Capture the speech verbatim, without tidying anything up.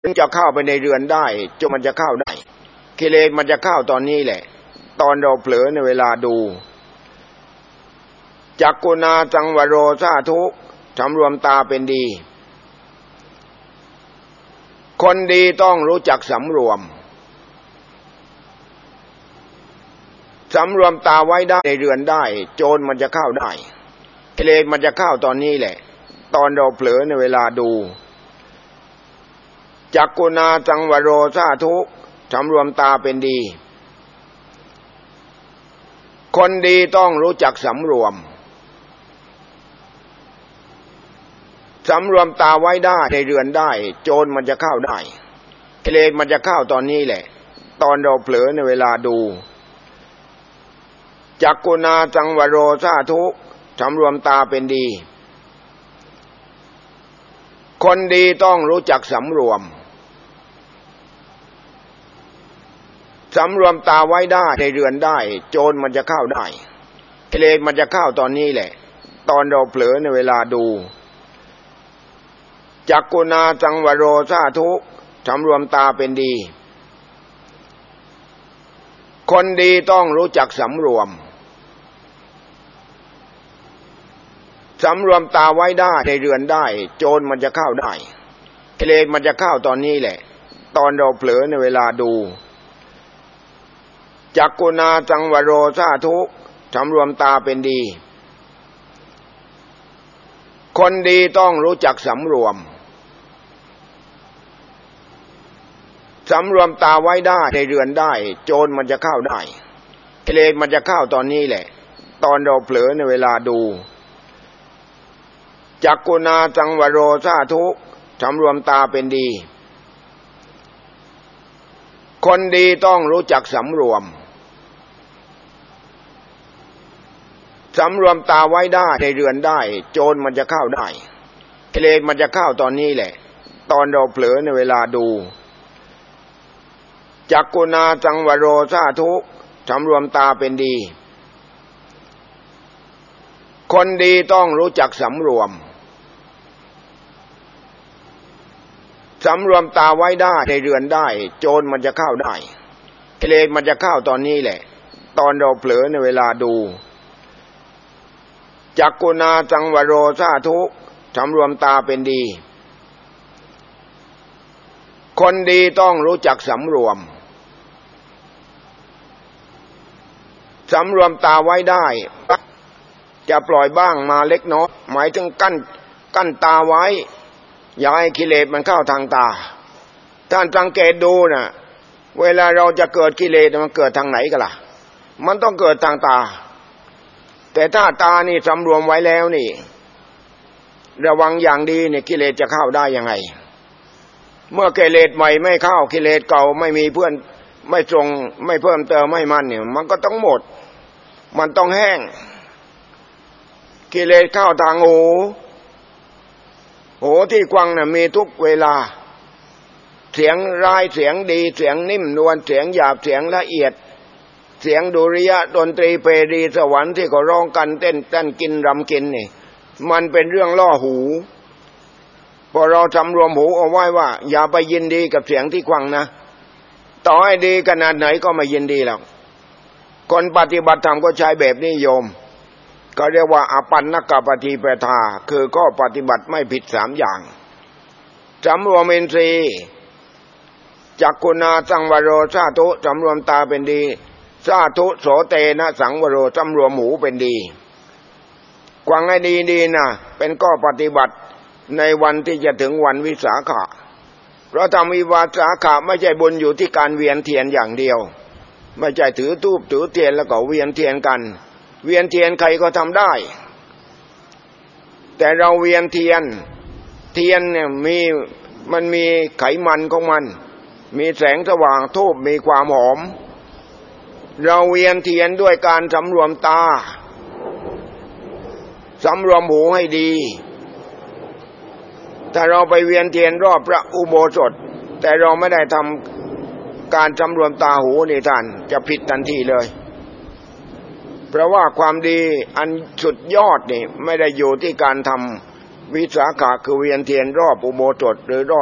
ถึงจะเข้าไปในเรือนได้จนมันจะเข้าได้กิเลสมันจะเข้าตอนนี้แหละตอนเราเผลอในเวลาดูจักกุณาสังวโรสาธุสำรวมตาเป็นดีคนดีต้องรู้จักสำรวมสำรวมตาไว้ได้ในเรือนได้โจรมันจะเข้าได้กิเลสมันจะเข้าตอนนี้แหละตอนเราเผลอในเวลาดูจักกุณาสังวโรสาธุสำรวมตาเป็นดีคนดีต้องรู้จักสำรวมสำรวมตาไว้ได้ในเรือนได้โจรมันจะเข้าได้กิเลสมันจะเข้าตอนนี้แหละตอนเราเผลอในเวลาดูจักกุณาสังวโรสาธุสำรวมตาเป็นดีคนดีต้องรู้จักสำรวมสำรวมตาไว้ได้ในเรือนได้โจรมันจะเข้าได้กิเลสมันจะเข้าตอนนี้แหละตอนเราเผลอในเวลาดูจักกุณาสังวโรสาธุสำรวมตาเป็นดีคนดีต้องรู้จักสำรวมสำรวมตาไว้ได้ในเรือนได้โจรมันจะเข้าได้กิเลสมันจะเข้าตอนนี้แหละตอนเราเผลอในเวลาดูจักกุณาสังวโรสาธุสำรวมตาเป็นดีคนดีต้องรู้จักสำรวมสำรวมตาไว้ได้ในเรือนได้โจรมันจะเข้าได้กิเลสมันจะเข้าตอนนี้แหละตอนเราเผลอในเวลาดูจักกุณาสังวโรสาธุสำรวมตาเป็นดีคนดีต้องรู้จักสำรวมสำรวมตาไว้ได้ในเรือนได้โจรมันจะเข้าได้กิเลสมันจะเข้าตอนนี้แหละตอนเราเผลอในเวลาดูจักกุณาสังวโรสาธุสำรวมตาเป็นดีคนดีต้องรู้จักสำรวมสำรวมตาไว้ได้ในเรือนได้โจรมันจะเข้าได้กิเลสมันจะเข้าตอนนี้แหละตอนเราเผลอในเวลาดูจักกุณาสังวโรสาธุสำรวมตาเป็นดีคนดีต้องรู้จักสำรวมสำรวมตาไว้ได้จะปล่อยบ้างมาเล็กน้อยหมายถึงกั้นกั้นตาไว้อย่าให้กิเลสมันเข้าทางตาท่านสังเกตดูนะเวลาเราจะเกิดกิเลสมันเกิดทางไหนกันล่ะมันต้องเกิดทางตาแต่ถ้าตานี่สำรวมไว้แล้วนี่ระวังอย่างดีเนี่ยกิเลสจะเข้าได้ยังไงเมื่อกิเลสใหม่ไม่เข้ากิเลสเก่าไม่มีเพื่อนไม่ทรงไม่เพิ่มเติมไม่มันเนี่ยมันก็ต้องหมดมันต้องแห้งกิเลสเข้าทางหูหูที่กว้างน่ะมีทุกเวลาเสียงร้ายเสียงดีเสียงนิ่มนวลเสียงหยาบเสียงละเอียดเสียงดุริยะดนตรีเพรีสวรรค์ที่เขาร้องกันเต้นเต้นกินรำกินนี่มันเป็นเรื่องล่อหูพอเราสำรวมหูเอาไว้ว่าอย่าไปยินดีกับเสียงที่กว้างนะต่อให้ดีขนาดไหนก็ไม่ยินดีหรอกคนปฏิบัติธรรมก็ใช้แบบนี้โยมก็เรียกว่าอปันนกปฏิปทาคือก็ปฏิบัติไม่ผิดสามอย่างสำรวมอินทรีย์จักกุณาสังวโรสาธุสำรวมตาเป็นดีสาธุโสเตนะสังวโรสำรวมหูเป็นดีกวางให้ดีดีนะเป็นก็ปฏิบัติในวันที่จะถึงวันวิสาขะเพราะทำวิวาสาขะไม่ใช่บุญอยู่ที่การเวียนเทียนอย่างเดียวไม่ใช่ถือธูปถือเทียนแล้วก็เวียนเทียนกันเวียนเทียนใครก็ทำได้แต่เราเวียนเทียนเทียนเนี่ยมีมันมีไขมันของมันมีแสงสว่างธูปมีความหอมเราเวียนเทียนด้วยการสำรวมตาสำรวมหูให้ดีถ้าเราไปเวียนเทียนรอบพระอุโบสถแต่เราไม่ได้ทำการสำรวมตาหูนี่ท่านจะผิดทันทีเลยเพราะว่าความดีอันสุดยอดนี่ไม่ได้อยู่ที่การทำวิสาขะคือเวียนเทียนรอบอุโบสถหรือรอบ